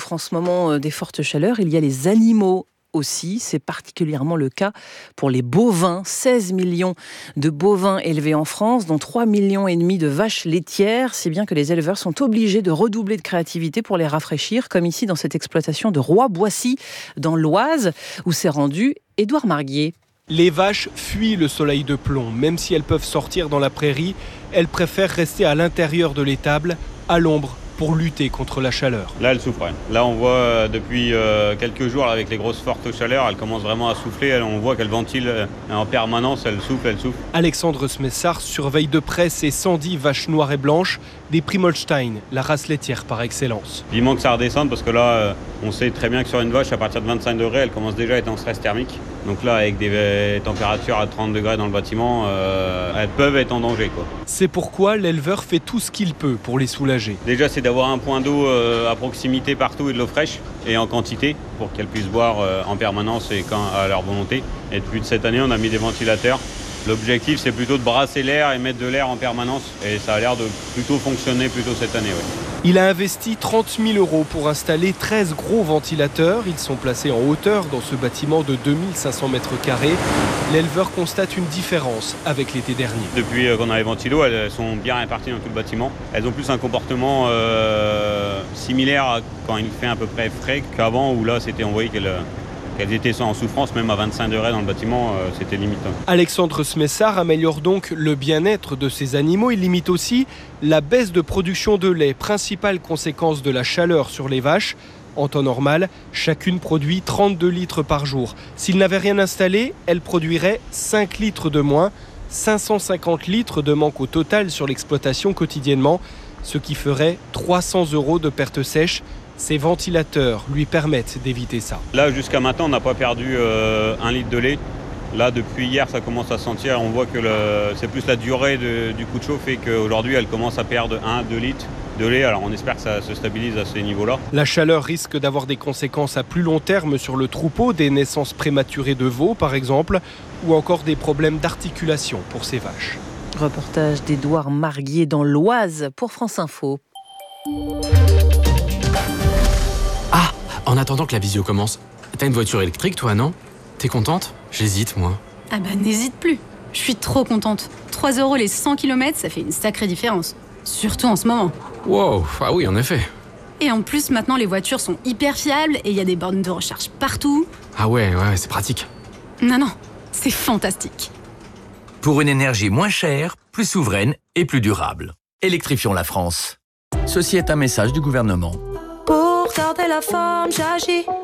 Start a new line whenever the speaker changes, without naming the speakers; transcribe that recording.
outre en ce moment des fortes chaleurs, il y a les animaux aussi. C'est particulièrement le cas pour les bovins. 16 millions de bovins élevés en France, dont 3,5 millions de vaches laitières, si bien que les éleveurs sont obligés de redoubler de créativité pour les rafraîchir, comme ici dans cette exploitation de Roy-Boissy, dans l'Oise, où s'est rendu Édouard Marguier.
Les vaches fuient le soleil de plomb. Même si elles peuvent sortir dans la prairie, elles préfèrent rester à l'intérieur de l'étable, à l'ombre, pour lutter contre la chaleur.
Là, elles souffrent. Là, on voit depuis quelques jours, avec les grosses fortes chaleurs, elles commencent vraiment à souffler. On voit qu'elles ventilent en permanence, elles soufflent.
Alexandre
Smessard surveille de près ces 110 vaches noires et blanches, des Primolstein, la race laitière par excellence.
Il manque que ça redescende parce que là, on sait très bien que sur une vache, à partir de 25 degrés, elle commence déjà à être en stress thermique. Donc là, avec des températures à 30 degrés dans le bâtiment, elles peuvent être en danger, quoi.
C'est pourquoi l'éleveur fait tout ce qu'il peut pour les soulager.
Déjà, c'est d'avoir un point d'eau à proximité partout et de l'eau fraîche et en quantité pour qu'elles puissent boire en permanence et à leur volonté. Et depuis cette année, on a mis des ventilateurs. L'objectif, c'est plutôt de brasser l'air et mettre de l'air en permanence. Et ça a l'air de plutôt fonctionner cette année. Ouais.
Il a investi 30 000 € pour installer 13 gros ventilateurs. Ils sont placés en hauteur dans ce bâtiment de 2500 mètres carrés. L'éleveur constate une différence avec l'été dernier.
Depuis qu'on a les ventilos, elles sont bien réparties dans tout le bâtiment. Elles ont plus un comportement similaire à quand il fait à peu près frais qu'avant, où là, on voyait qu'elles étaient en souffrance, même à 25 degrés dans le bâtiment, c'était limite.
Alexandre Smessard améliore donc le bien-être de ces animaux. Il limite aussi la baisse de production de lait, principale conséquence de la chaleur sur les vaches. En temps normal, chacune produit 32 litres par jour. S'il n'avait rien installé, elle produirait 5 litres de moins, 550 litres de manque au total sur l'exploitation quotidiennement, ce qui ferait 300 € de pertes sèches. Ces ventilateurs lui permettent d'éviter ça.
Là, jusqu'à maintenant, on n'a pas perdu 1 litre de lait. Là, depuis hier, ça commence à se sentir. On voit que c'est plus la durée du coup de chaud fait qu'aujourd'hui, elle commence à perdre 1-2 litres de lait. Alors, on espère que ça se stabilise à ces niveaux-là.
La chaleur risque d'avoir des conséquences à plus long terme sur le troupeau, des naissances prématurées de veaux, par exemple, ou encore des problèmes d'articulation pour ces vaches.
Reportage d'Édouard Marguier dans l'Oise pour France Info.
Ah, en attendant que la visio commence, t'as une voiture électrique toi, non ? T'es contente ? J'hésite, moi.
Ah bah n'hésite plus, je suis trop contente. 3 € les 100 km, ça fait une sacrée différence. Surtout en ce moment.
Wow, ah oui, en effet.
Et en plus, maintenant, les voitures sont hyper fiables et il y a des bornes de recharge partout.
Ah ouais, c'est pratique.
Non, c'est fantastique.
Pour une énergie moins chère, plus souveraine et plus durable. Électrifions la France. Ceci est un message du gouvernement.
Pour garder la forme, j'agis.